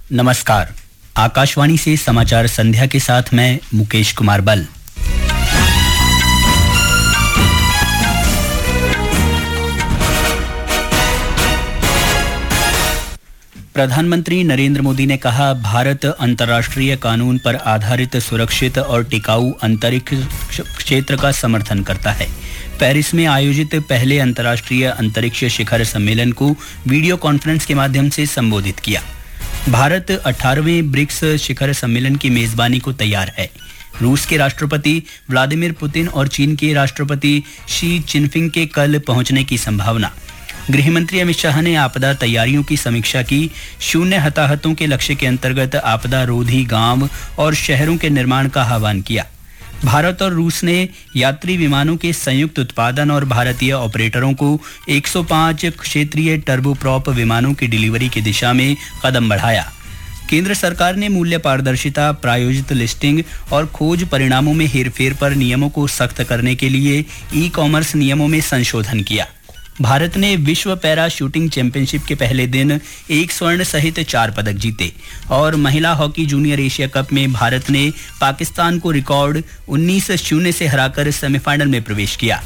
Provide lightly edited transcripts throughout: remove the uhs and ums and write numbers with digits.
नमस्कार। आकाशवाणी से समाचार संध्या के साथ मैं मुकेश कुमार बल। प्रधानमंत्री नरेंद्र मोदी ने कहा, भारत अंतर्राष्ट्रीय कानून पर आधारित सुरक्षित और टिकाऊ अंतरिक्ष क्षेत्र का समर्थन करता है। पेरिस में आयोजित पहले अंतर्राष्ट्रीय अंतरिक्ष शिखर सम्मेलन को वीडियो कॉन्फ्रेंस के माध्यम से संबोधित किया। भारत 18वें ब्रिक्स शिखर सम्मेलन की मेजबानी को तैयार है। रूस के राष्ट्रपति व्लादिमीर पुतिन और चीन के राष्ट्रपति शी जिनपिंग के कल पहुंचने की संभावना। गृहमंत्री अमित शाह ने आपदा तैयारियों की समीक्षा की। 0 हताहतों के लक्ष्य के अंतर्गत आपदा रोधी गांव और शहरों के निर्माण का आह्वान किया। भारत और रूस ने यात्री विमानों के संयुक्त उत्पादन और भारतीय ऑपरेटरों को 105 क्षेत्रीय टर्बोप्रॉप विमानों की डिलीवरी की दिशा में कदम बढ़ाया। केंद्र सरकार ने मूल्य पारदर्शिता, प्रायोजित लिस्टिंग और खोज परिणामों में हेरफेर पर नियमों को सख्त करने के लिए ई-कॉमर्स नियमों में संशोधन किया। भारत ने विश्व पैरा शूटिंग चैंपियनशिप के पहले दिन 1 स्वर्ण सहित 4 पदक जीते और महिला हॉकी जूनियर एशिया कप में भारत ने पाकिस्तान को रिकॉर्ड 19-0 से हराकर सेमीफाइनल में प्रवेश किया।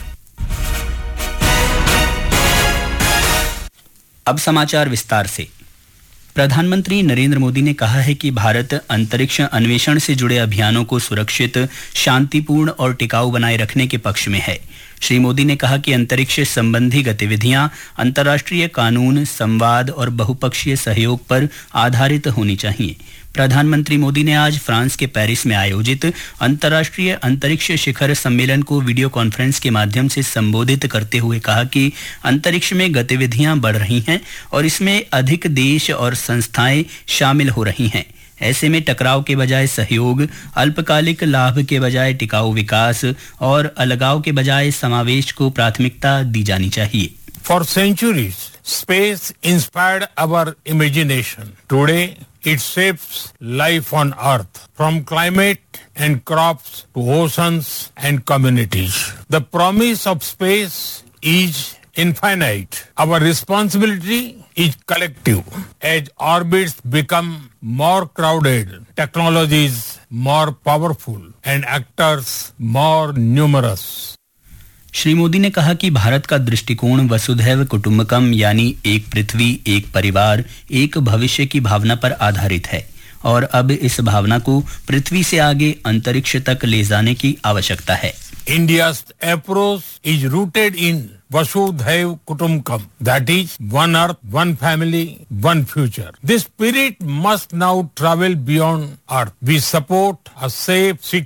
अब समाचार विस्तार से। प्रधानमंत्री नरेंद्र मोदी ने कहा है कि भारत अंतरिक्ष अन्वेषण से जुड़े अभियानों को सुरक्षित, शांतिपूर्ण और टिकाऊ बनाए रखने के पक्ष में है। श्री मोदी ने कहा कि अंतरिक्ष संबंधी गतिविधियां अंतर्राष्ट्रीय कानून, संवाद और बहुपक्षीय सहयोग पर आधारित होनी चाहिए। प्रधानमंत्री मोदी ने आज फ्रांस के पेरिस में आयोजित अंतर्राष्ट्रीय अंतरिक्ष शिखर सम्मेलन को वीडियो कॉन्फ्रेंस के माध्यम से संबोधित करते हुए कहा कि अंतरिक्ष में गतिविधियां बढ़ रही हैं और इसमें अधिक देश और संस्थाएं शामिल हो रही हैं। ऐसे में टकराव के बजाय सहयोग, अल्पकालिक लाभ के बजाय टिकाऊ विकास और अलगाव के बजाय समावेश को प्राथमिकता दी जानी चाहिए। For centuries, space inspired our imagination. Today, it shapes life on Earth, from climate and crops to oceans and communities. The promise of space is infinite. Our responsibility is collective. As orbits become more crowded, technologies more powerful, and actors more numerous. Shri Modi ने कहा कि भारत का दृष्टिकोण वसुधैव कुटुंबकम यानी एक पृथ्वी, एक परिवार, एक भविष्य की भावना पर आधारित है और अब इस भावना को पृथ्वी से आगे अंतरिक्ष तक ले जाने की आवश्यकता है। India's approach is rooted in Vasudhaiv Kutumbakam, that is, one earth, one family, one future. This spirit must now travel beyond Earth. We support a safe,